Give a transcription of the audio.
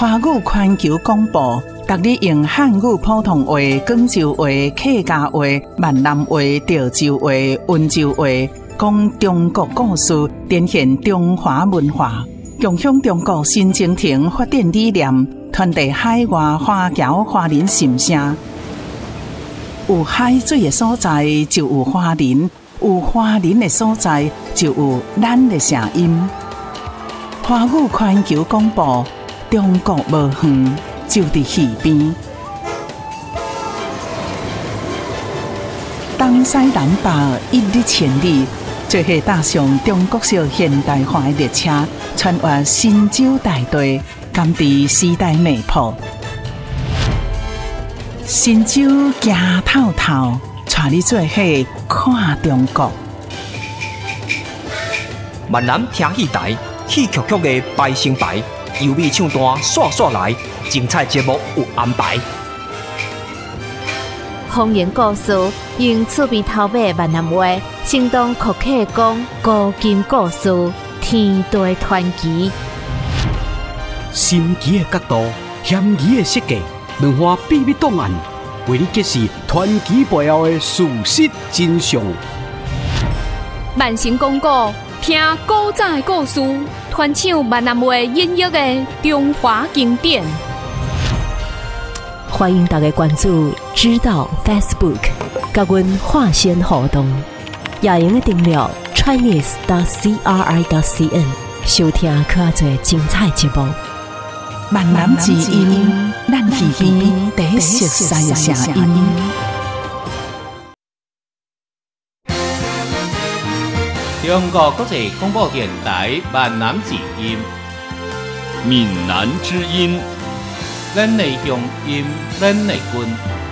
华语环球广播，逐日用汉语普通话、广州话、客家话、闽南话、潮州话、温州话，讲中国故事，展现中华文化，共享中国新征程发展理念，传递海外华侨华人心声。有海水的所在，就有华人；有华人的所在，就有咱的声音。华语环球广播，中国无远，就伫耳边。东西南北一日千里，做伙踏上中国式现代化的列车，穿越神州大地，甘知时代脉搏。神州行透透，带你做伙看中国。 闽南听戏台，戏曲曲的排成排，优美唱段刷刷来，精彩节目有安排。 方言故事用趣味头尾闽南话，生动酷客讲古今故事，天地传奇。 神奇的角度，险疑的设计，两化秘密档案，为你揭示传奇背后的事实真相。 万神广告，听古早的故事，传唱闽南话音乐的中华经典。 欢迎大家关注知道 Facebook， 甲阮化身互动，也用订阅 chinese.cri.cn 收听较侪精彩节目。 闽南之音，咱耳边第一熟悉的声音。 中国国际广播电台闽南之音， 闽南之音， 咱的乡音，咱的根。